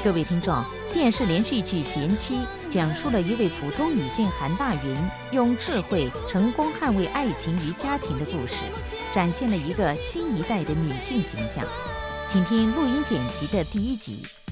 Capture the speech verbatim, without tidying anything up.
各位听众，电视连续剧《贤妻》讲述了一位普通女性韩大云用智慧成功捍卫爱情与家庭的故事，展现了一个新一代的女性形象。请听录音剪辑的第一集。